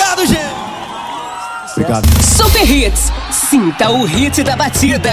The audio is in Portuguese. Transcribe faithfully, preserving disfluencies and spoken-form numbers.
Obrigado, gente. Obrigado. Super Hits. Sinta o hit da batida.